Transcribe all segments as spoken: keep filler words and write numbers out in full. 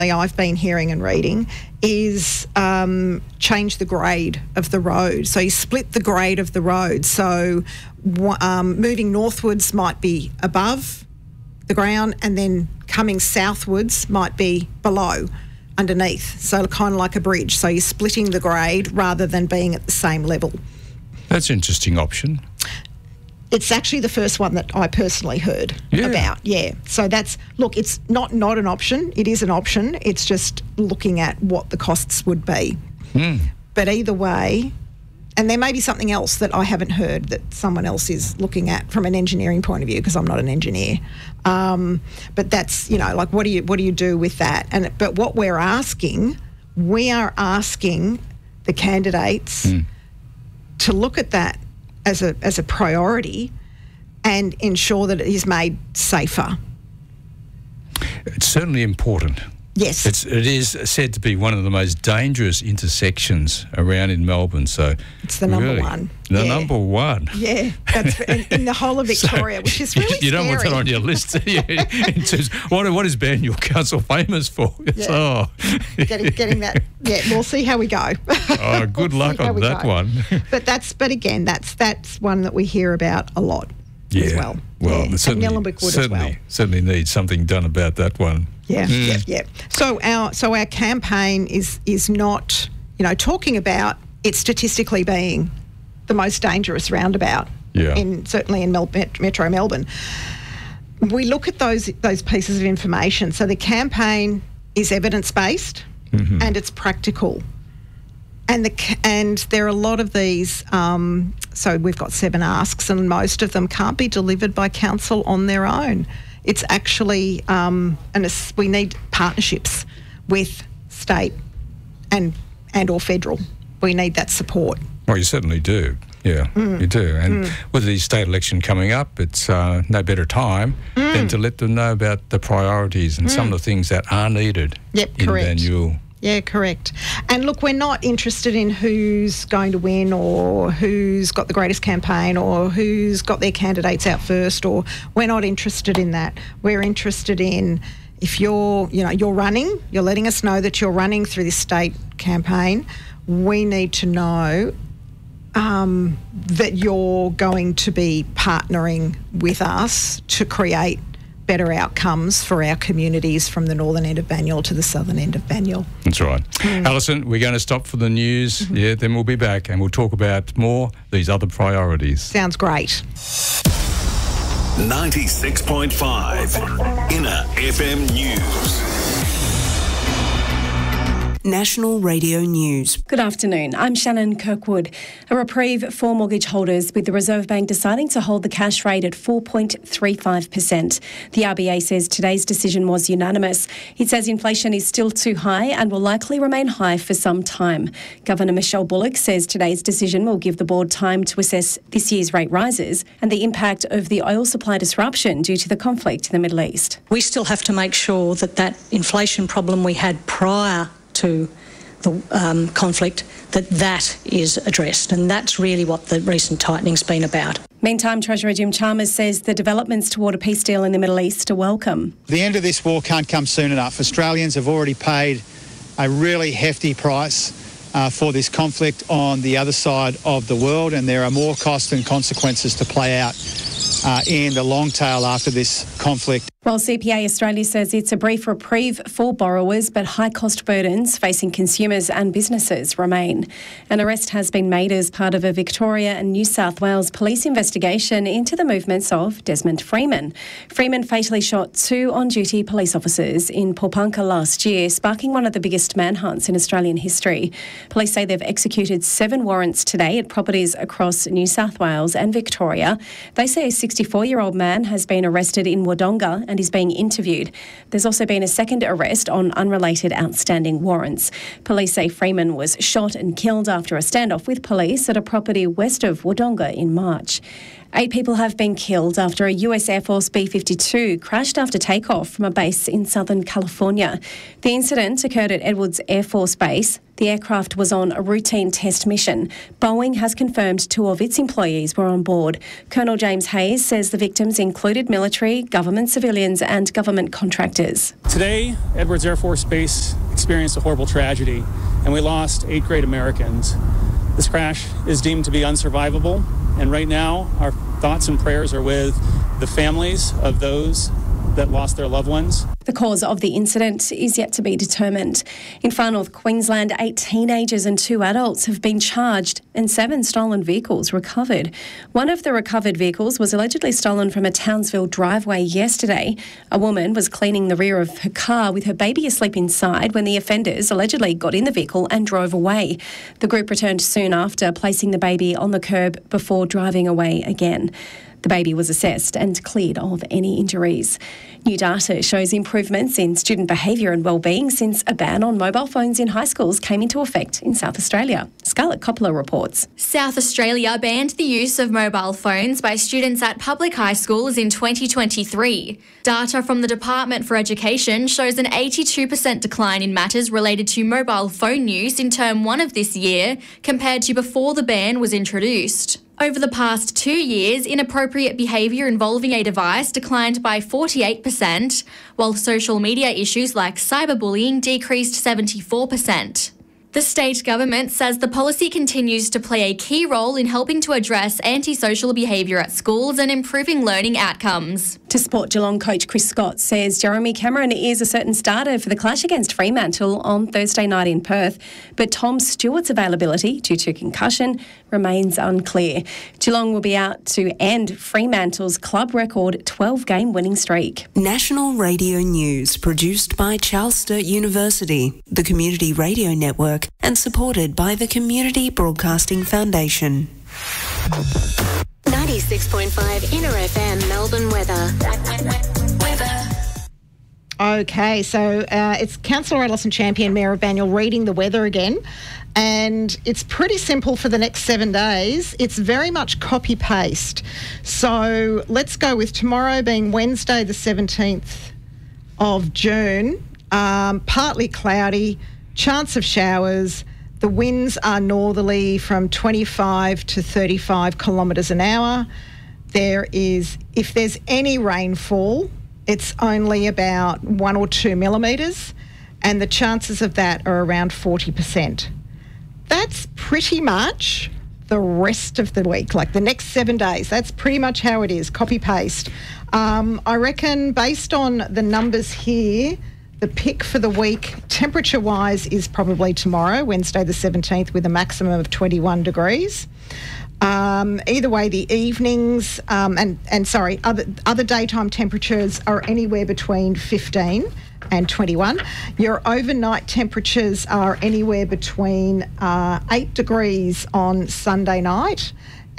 I've been hearing and reading is um, change the grade of the road. So you split the grade of the road. So um, moving northwards might be above the ground, and then coming southwards might be below, underneath. So kind of like a bridge. So you're splitting the grade rather than being at the same level. That's an interesting option. It's actually the first one that I personally heard yeah. about, yeah. So that's, look, it's not not an option. It is an option. It's just looking at what the costs would be. Mm. But either way, and there may be something else that I haven't heard that someone else is looking at from an engineering point of view, because I'm not an engineer. Um, but that's, you know, like what do you what do you do with that? And but what we're asking, we are asking the candidates mm. to look at that as a as a priority and ensure that it is made safer. It's certainly important. Yes. It's, it is said to be one of the most dangerous intersections around in Melbourne. So it's the number really, one. The yeah. number one. Yeah, that's in, in the whole of Victoria, so which is really you don't scary. want that on your list, do you? In terms, what, what is Banyule Council famous for? Yeah. Oh. getting, getting that. Yeah, we'll see how we go. Oh, good we'll luck on that go. one. But that's, but again, that's that's one that we hear about a lot yeah. as well. Well, yeah. certainly, and Nillumbik would certainly, as well. certainly needs something done about that one. Yeah, mm. yeah, yeah. So our so our campaign is is not, you know, talking about it statistically being the most dangerous roundabout. Yeah. In certainly in Mel- Metro Melbourne. We look at those those pieces of information. So the campaign is evidence based mm-hmm. and it's practical. And the and there are a lot of these. Um, so we've got seven asks, and most of them can't be delivered by council on their own. It's actually, um, and it's, we need partnerships with state and and or federal. We need that support. Well, you certainly do. Yeah, mm. you do. And mm. with the state election coming up, it's uh, no better time mm. than to let them know about the priorities and mm. some of the things that are needed yep, in correct. Banyule. Yeah, correct. And look, we're not interested in who's going to win or who's got the greatest campaign or who's got their candidates out first, or we're not interested in that. We're interested in if you're, you know, you're running, you're letting us know that you're running through this state campaign. We need to know um, that you're going to be partnering with us to create better outcomes for our communities from the northern end of Banyule to the southern end of Banyule. That's right. Mm. Alison, we're going to stop for the news. Mm-hmm. Yeah, then we'll be back and we'll talk about more these other priorities. Sounds great. ninety-six point five Inner F M News. National Radio News. Good afternoon. I'm Shannon Kirkwood. A reprieve for mortgage holders, with the Reserve Bank deciding to hold the cash rate at four point three five percent. The R B A says today's decision was unanimous. It says inflation is still too high and will likely remain high for some time. Governor Michelle Bullock says today's decision will give the board time to assess this year's rate rises and the impact of the oil supply disruption due to the conflict in the Middle East. We still have to make sure that that inflation problem we had prior to the um, conflict, that that is addressed, and that's really what the recent tightening's been about. Meantime, Treasurer Jim Chalmers says the developments toward a peace deal in the Middle East are welcome. The end of this war can't come soon enough. Australians have already paid a really hefty price uh, for this conflict on the other side of the world, and there are more costs and consequences to play out uh, in the long tail after this conflict. While C P A Australia says it's a brief reprieve for borrowers, but high-cost burdens facing consumers and businesses remain. An arrest has been made as part of a Victoria and New South Wales police investigation into the movements of Desmond Freeman. Freeman fatally shot two on-duty police officers in Popunka last year, sparking one of the biggest manhunts in Australian history. Police say they've executed seven warrants today at properties across New South Wales and Victoria. They say a sixty-four-year-old man has been arrested in Wodonga and is being interviewed. There's also been a second arrest on unrelated outstanding warrants. Police say Freeman was shot and killed after a standoff with police at a property west of Wodonga in March. Eight people have been killed after a U S Air Force B fifty-two crashed after takeoff from a base in Southern California. The incident occurred at Edwards Air Force Base. The aircraft was on a routine test mission. Boeing has confirmed two of its employees were on board. Colonel James Hayes says the victims included military, government civilians and government contractors. Today, Edwards Air Force Base experienced a horrible tragedy and we lost eight great Americans. This crash is deemed to be unsurvivable, and right now our thoughts and prayers are with the families of those that lost their loved ones. The cause of the incident is yet to be determined. In Far North Queensland, eight teenagers and two adults have been charged and seven stolen vehicles recovered. One of the recovered vehicles was allegedly stolen from a Townsville driveway yesterday. A woman was cleaning the rear of her car with her baby asleep inside when the offenders allegedly got in the vehicle and drove away. The group returned soon after, placing the baby on the curb before driving away again. The baby was assessed and cleared of any injuries. New data shows improvements in student behaviour and wellbeing since a ban on mobile phones in high schools came into effect in South Australia. Scarlett Coppola reports. South Australia banned the use of mobile phones by students at public high schools in twenty twenty-three. Data from the Department for Education shows an eighty-two percent decline in matters related to mobile phone use in term one of this year compared to before the ban was introduced. Over the past two years, inappropriate behaviour involving a device declined by forty-eight percent, while social media issues like cyberbullying decreased seventy-four percent. The state government says the policy continues to play a key role in helping to address antisocial behaviour at schools and improving learning outcomes. To Sport, Geelong coach Chris Scott says Jeremy Cameron is a certain starter for the clash against Fremantle on Thursday night in Perth, but Tom Stewart's availability due to concussion remains unclear. Geelong will be out to end Fremantle's club record twelve-game winning streak. National Radio News, produced by Charles Sturt University, the Community Radio Network, and supported by the Community Broadcasting Foundation. ninety-six point five Inner F M Melbourne weather. Weather. Okay, so uh, it's Councillor Alison Champion, Mayor of Banyule, reading the weather again. And it's pretty simple for the next seven days. It's very much copy-paste. So let's go with tomorrow being Wednesday the seventeenth of June. Um, partly cloudy, chance of showers. The winds are northerly from twenty-five to thirty-five kilometres an hour. There is, if there's any rainfall, it's only about one or two millimetres, and the chances of that are around forty percent. That's pretty much the rest of the week, like the next seven days. That's pretty much how it is, copy-paste. Um, I reckon based on the numbers here, the pick for the week, temperature-wise, is probably tomorrow, Wednesday the seventeenth, with a maximum of twenty-one degrees. Um, either way, the evenings um, and, and sorry, other other daytime temperatures are anywhere between fifteen and twenty-one. Your overnight temperatures are anywhere between uh, eight degrees on Sunday night,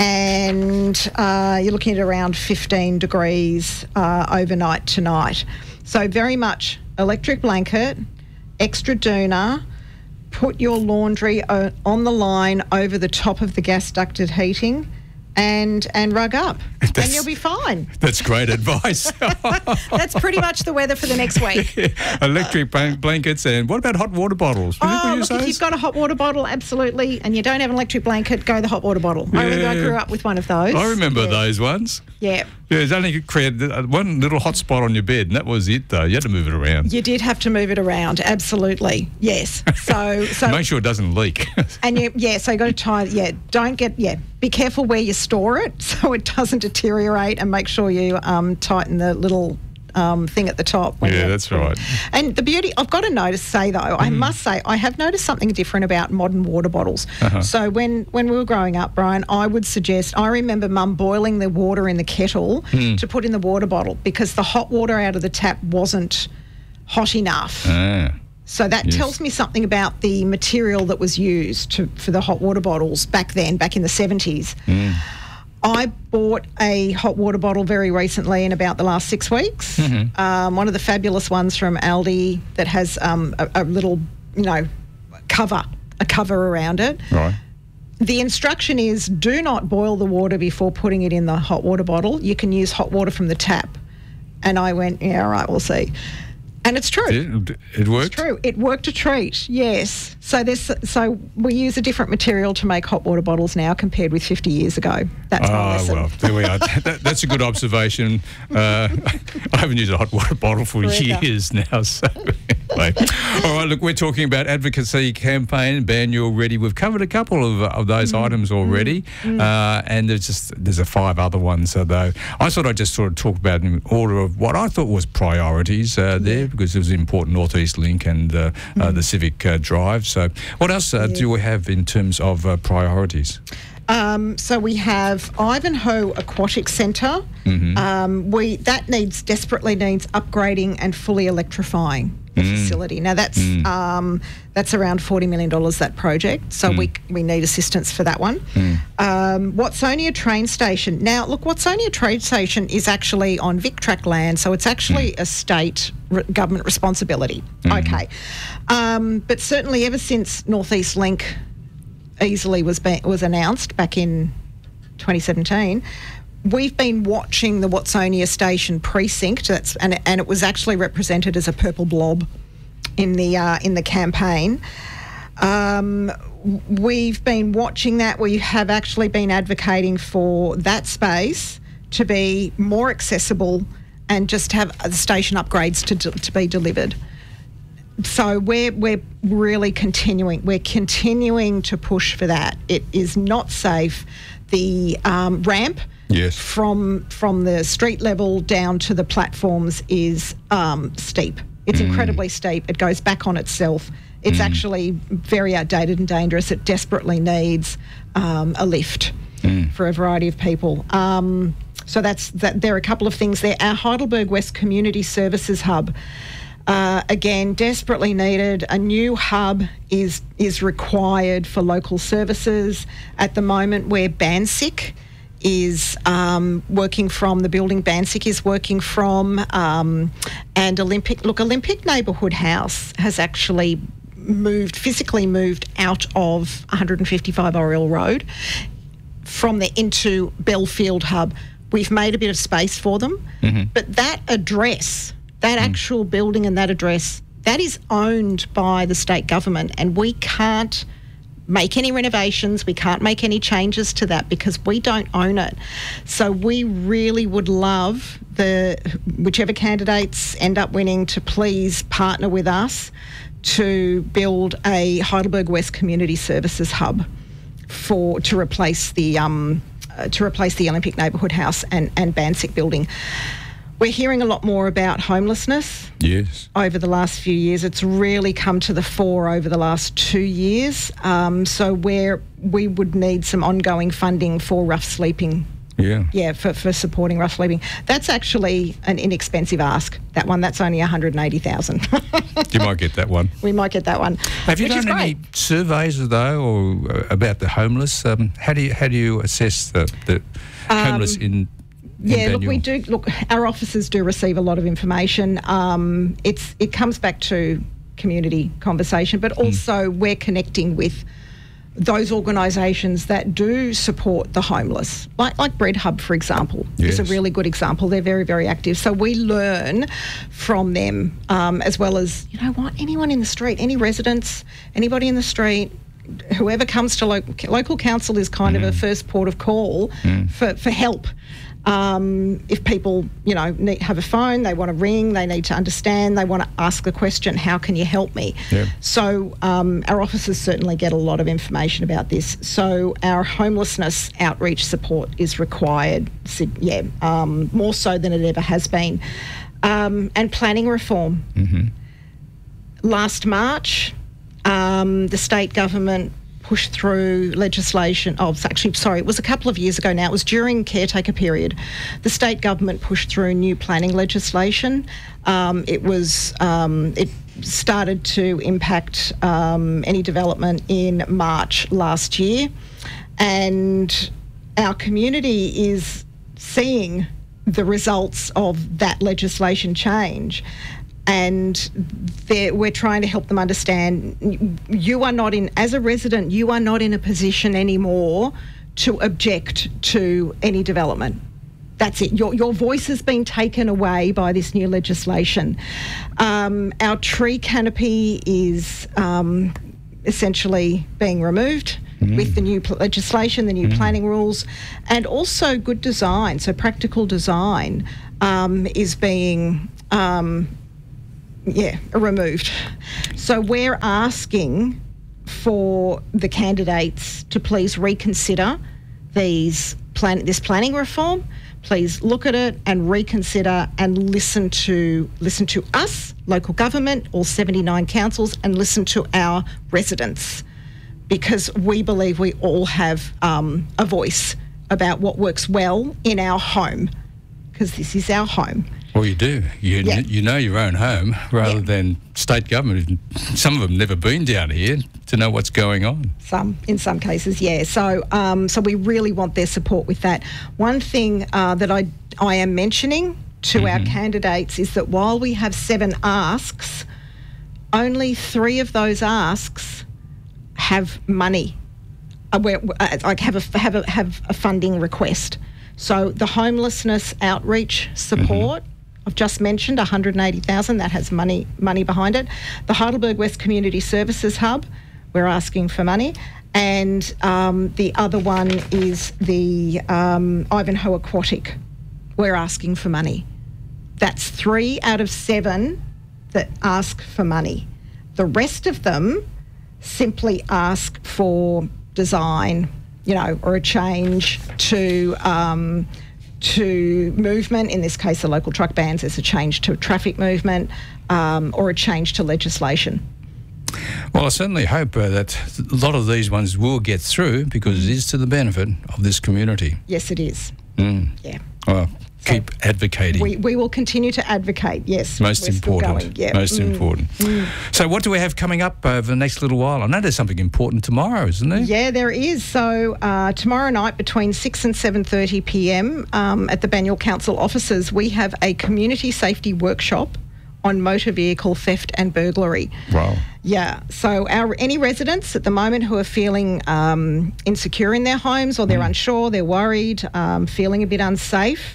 and uh, you're looking at around fifteen degrees uh, overnight tonight. So very much electric blanket, extra doona, put your laundry on the line over the top of the gas ducted heating, and and rug up, that's, and you'll be fine. That's great advice. That's pretty much the weather for the next week. Yeah. Electric blankets, and what about hot water bottles? Do oh, look, those? If you've got a hot water bottle, absolutely, and you don't have an electric blanket, go the hot water bottle. Yeah. I remember I grew up with one of those. I remember yeah. those ones. Yeah. Yeah, it's only created one little hot spot on your bed, and that was it, though. You had to move it around. You did have to move it around, absolutely. Yes. So, so make sure it doesn't leak. And you, yeah, so you got to tie. Yeah, don't get. Yeah, be careful where you store it so it doesn't deteriorate, and make sure you um, tighten the little um, thing at the top. When yeah, that's right. And the beauty, I've got to notice, say though, mm. I must say, I have noticed something different about modern water bottles. Uh-huh. So when, when we were growing up, Brian, I would suggest, I remember Mum boiling the water in the kettle mm. to put in the water bottle because the hot water out of the tap wasn't hot enough. Ah. So that yes. tells me something about the material that was used to, for the hot water bottles back then, back in the seventies. Mm. I bought a hot water bottle very recently in about the last six weeks. Mm-hmm. Um, one of the fabulous ones from Aldi that has um, a, a little, you know, cover, a cover around it. Right. the instruction is do not boil the water before putting it in the hot water bottle. You can use hot water from the tap. And I went, yeah, all right, we'll see. And it's true. It, it worked? It's true. It worked a treat, yes. So there's, so we use a different material to make hot water bottles now compared with fifty years ago. That's my Oh, lesson. well, there we are. that, that's a good observation. Uh, I haven't used a hot water bottle for Forever. years now. So anyway. All right, look, we're talking about advocacy campaign, Ban You're Ready. We've covered a couple of, of those mm. items already, mm. uh, and there's just there's a five other ones, uh, though. I thought I'd just sort of talk about in order of what I thought was priorities uh, there, because it was an important North East Link and uh, mm. uh, the Civic uh, Drive. So what else uh, yeah. do we have in terms of uh, priorities? Um, so we have Ivanhoe Aquatic Centre. Mm-hmm. Um, we that needs desperately needs upgrading and fully electrifying the Mm. facility. Now that's Mm. um, that's around forty million dollars, that project. So Mm. we we need assistance for that one. Mm. Um, Watsonia train station. Now look, Watsonia train station is actually on VicTrack land, so it's actually Mm. a state re- government responsibility. Mm. Okay, um, but certainly ever since North East Link easily was ba- was announced back in twenty seventeen, we've been watching the Watsonia Station precinct. That's and and it was actually represented as a purple blob in the uh, in the campaign. Um, we've been watching that. We have actually been advocating for that space to be more accessible and just have the station upgrades to de- to be delivered. So we're we're really continuing. We're continuing to push for that. It is not safe. The um, ramp Yes. from from the street level down to the platforms is um, steep. It's Mm. incredibly steep. It goes back on itself. It's Mm. actually very outdated and dangerous. It desperately needs um, a lift Mm. for a variety of people. Um, so that's that. There are a couple of things there. Our Heidelberg West Community Services Hub. Uh, again, desperately needed. A new hub is is required for local services. At the moment, where Bansick is um, working from, the building Bansick is working from, um, and Olympic, look, Olympic Neighbourhood House has actually moved, physically moved out of one fifty-five Oriel Road from there into Belfield Hub. We've made a bit of space for them, Mm-hmm. but that address, that actual building and that address, that is owned by the state government, and we can't make any renovations, we can't make any changes to that because we don't own it. So we really would love the whichever candidates end up winning to please partner with us to build a Heidelberg West Community Services Hub for to replace the um, uh, to replace the Olympic Neighbourhood House and and Bansick building. We're hearing a lot more about homelessness Yes. over the last few years. It's really come to the fore over the last two years. Um, so where we would need some ongoing funding for rough sleeping. Yeah. Yeah, for, for supporting rough sleeping. That's actually an inexpensive ask. That one, that's only one hundred eighty thousand dollars. You might get that one. We might get that one. Have you which is done any great. surveys though, or uh, about the homeless? Um, how do you how do you assess the, the homeless in? in Yeah, look, we Banyule? do. Look, our officers do receive a lot of information. Um, it's it comes back to community conversation, but also mm. we're connecting with those organisations that do support the homeless, like like Bread Hub, for example, yes. is a really good example. They're very, very active. So we learn from them, um, as well as, you know what, anyone in the street, any residents, anybody in the street, whoever comes to local, local council is kind mm. of a first port of call mm. for, for help. Um, if people, you know, need, have a phone, they want to ring, they need to understand, they want to ask the question, how can you help me? Yep. So um, our officers certainly get a lot of information about this. So our homelessness outreach support is required, so, yeah, um, more so than it ever has been. Um, and planning reform. Mm-hmm. Last March, um, the state government pushed through legislation. Oh, it's actually, sorry, it was a couple of years ago now. It was during caretaker period. The state government pushed through new planning legislation. Um, it was, um, it started to impact um, any development in March last year. And our community is seeing the results of that legislation change. and we're trying to help them understand you are not in, as a resident, you are not in a position anymore to object to any development. That's it. Your, your voice has been taken away by this new legislation. Um, our tree canopy is um, essentially being removed mm. with the new pl- legislation, the new mm. planning rules, and also good design, so practical design um, is being... Um, Yeah, removed. So we're asking for the candidates to please reconsider these plan this planning reform. Please look at it and reconsider and listen to listen to us, local government, all seventy-nine councils, and listen to our residents, because we believe we all have um, a voice about what works well in our home, because this is our home. Well, you do. You Yeah. you know your own home rather Yeah. than state government. Some of them never been down here to know what's going on. Some, in some cases, yeah. So, um, so we really want their support with that. One thing uh, that I I am mentioning to Mm-hmm. our candidates is that while we have seven asks, only three of those asks have money. Uh, where, uh, like have a have a have a funding request. So the homelessness outreach support. Mm-hmm. I've just mentioned one hundred eighty thousand dollars, that has money money behind it. The Heidelberg West Community Services Hub, we're asking for money. And um, the other one is the um, Ivanhoe Aquatic, we're asking for money. That's three out of seven that ask for money. The rest of them simply ask for design, you know, or a change to... Um, to movement, in this case the local truck bans, there's a change to traffic movement um, or a change to legislation. Well, I certainly hope uh, that a lot of these ones will get through, because it is to the benefit of this community. Yes, it is. Mm. Yeah. Well, keep So advocating. We, we will continue to advocate, yes. Most we're still important. going, yeah. Most Mm. important. Mm. So what do we have coming up over the next little while? I know there's something important tomorrow, isn't there? Yeah, there is. So uh, tomorrow night between six and seven thirty p m um, at the Banyule Council offices, we have a community safety workshop on motor vehicle theft and burglary. Wow. Yeah, so our any residents at the moment who are feeling um, insecure in their homes, or they're Mm. unsure, they're worried, um, feeling a bit unsafe,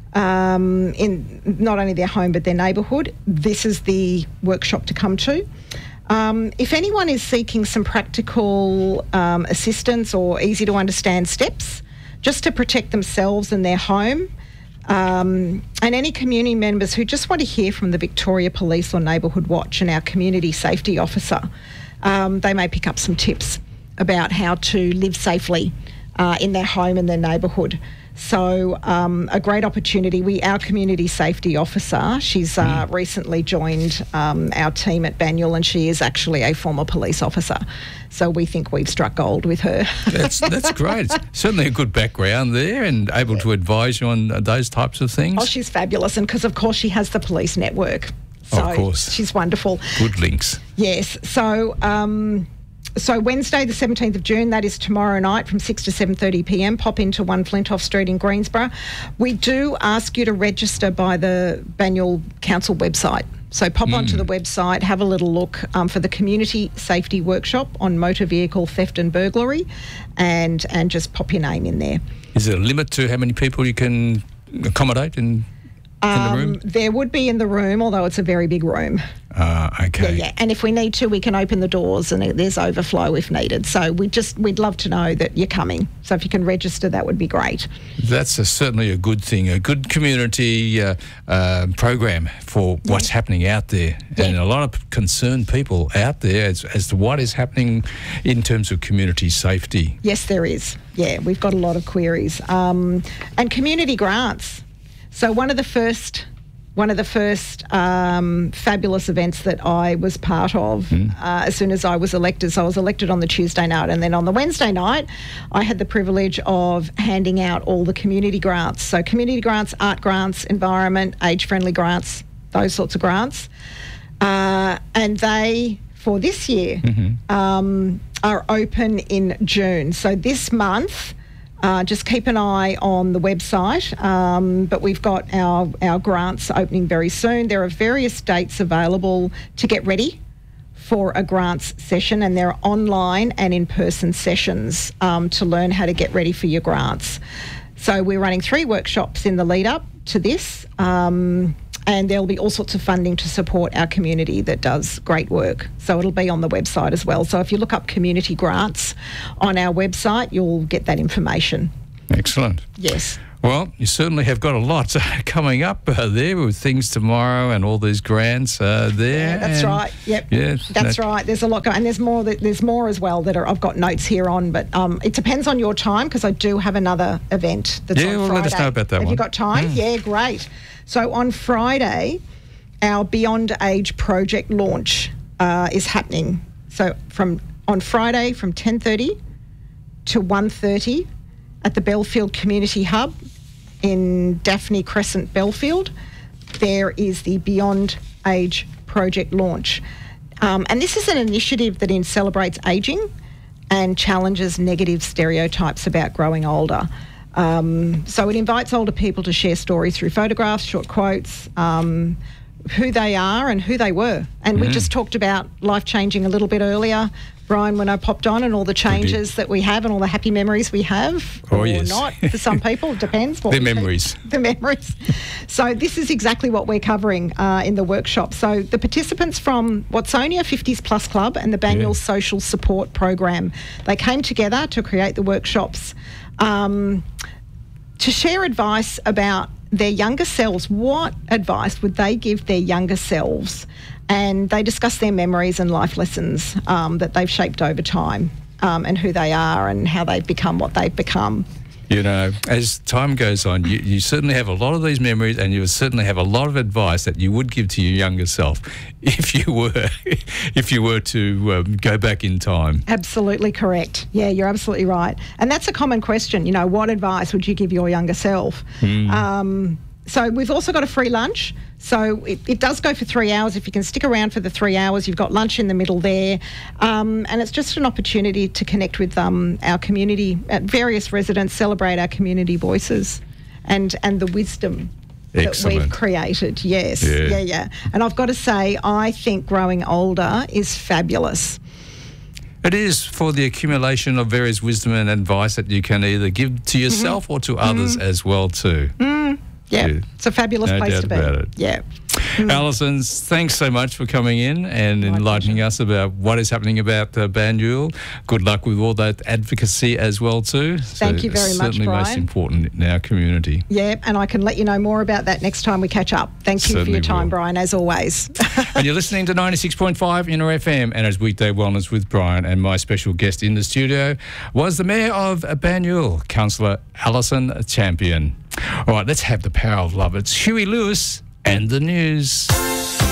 um, in not only their home but their neighbourhood, this is the workshop to come to. Um, if anyone is seeking some practical um, assistance or easy to understand steps just to protect themselves and their home, um, and any community members who just want to hear from the Victoria Police or Neighbourhood Watch and our community safety officer, um, they may pick up some tips about how to live safely uh, in their home and their neighbourhood. So um, a great opportunity. We, our community safety officer, she's uh, mm. recently joined um, our team at Banyule, and she is actually a former police officer. So we think we've struck gold with her. That's that's great. It's certainly a good background there, and able to advise you on those types of things. Oh, she's fabulous, and because of course she has the police network. So of course. She's wonderful. Good links. Yes. So um, so Wednesday the seventeenth of June, that is tomorrow night from six to seven thirty p m, pop into one Flintoff Street in Greensborough. We do ask you to register by the Banyule Council website. So pop mm. onto the website, have a little look um, for the Community Safety Workshop on motor vehicle theft and burglary, and and just pop your name in there. Is there a limit to how many people you can accommodate in, in Um, the room? there would be in the room, although it's a very big room. Uh, okay. Yeah, yeah. And if we need to, we can open the doors, and there's overflow if needed. So we just we'd love to know that you're coming. So if you can register, that would be great. That's a, certainly a good thing, a good community uh, uh, program for what's yeah. happening out there, yeah. and a lot of concerned people out there as, as to what is happening in terms of community safety. Yes, there is. Yeah, we've got a lot of queries. Um, and community grants. So one of the first... One of the first um, fabulous events that I was part of mm. uh, as soon as I was elected. So I was elected on the Tuesday night, and then on the Wednesday night, I had the privilege of handing out all the community grants. So community grants, art grants, environment, age-friendly grants, those sorts of grants. Uh, and they, for this year, mm-hmm. um, are open in June. So this month... Uh, just keep an eye on the website, um, but we've got our, our grants opening very soon. There are various dates available to get ready for a grants session, and there are online and in-person sessions um, to learn how to get ready for your grants. So we're running three workshops in the lead up to this, um, and there'll be all sorts of funding to support our community that does great work. So it'll be on the website as well. So if you look up community grants on our website, you'll get that information. Excellent. Yes. Well, you certainly have got a lot coming up uh, there with things tomorrow and all these grants uh, there. Yeah, that's and right. Yep. Yeah, that's that, right. There's a lot going, and there's more. That, there's more as well that are. I've got notes here on, but um, it depends on your time because I do have another event that's yeah, on well, Friday. let us know about that have one. you got time? Mm. Yeah, great. So on Friday, our Beyond Age project launch uh, is happening. So from on Friday from ten thirty to one thirty at the Belfield Community Hub in Daphne Crescent, Belfield, there is the Beyond Age project launch. Um, and this is an initiative that in celebrates ageing and challenges negative stereotypes about growing older. Um, so it invites older people to share stories through photographs, short quotes, um, who they are and who they were. And mm-hmm. we just talked about life changing a little bit earlier, Brian, when I popped on, and all the changes that we have and all the happy memories we have, oh, or yes. not for some people, it depends. What the we memories. Think. The memories. So this is exactly what we're covering uh, in the workshop. So the participants from Watsonia fifties Plus Club and the Banyule yeah. Social Support Program, they came together to create the workshops um, to share advice about their younger selves. What advice would they give their younger selves? And they discuss their memories and life lessons um, that they've shaped over time um, and who they are and how they've become what they've become. You know, as time goes on, you, you certainly have a lot of these memories, and you certainly have a lot of advice that you would give to your younger self if you were if you were to um, go back in time. Absolutely correct. Yeah, you're absolutely right. And that's a common question. You know, what advice would you give your younger self? Mm. Um, so we've also got a free lunch. So it, it does go for three hours. If you can stick around for the three hours, you've got lunch in the middle there. Um, and it's just an opportunity to connect with um, our community, uh, various residents, celebrate our community voices and, and the wisdom Excellent. that we've created. Yes, yeah. yeah, yeah. And I've got to say, I think growing older is fabulous. It is, for the accumulation of various wisdom and advice that you can either give to yourself mm-hmm. or to others mm-hmm. as well too. Mm. Yeah, yeah, it's a fabulous no place doubt to be. About it. Yeah. Mm. Alison, thanks so much for coming in and My enlightening pleasure. us about what is happening about uh, Banyule. Good luck with all that advocacy as well too. Thank so you very much, certainly Brian. most important in our community. Yeah, and I can let you know more about that next time we catch up. Thank you certainly for your time, will. Brian, as always. And you're listening to ninety-six point five Inner F M, and as Weekday Wellness with Brian, and my special guest in the studio was the Mayor of Banyule, Councillor Alison Champion. All right, let's have the power of love. It's Huey Lewis and the news.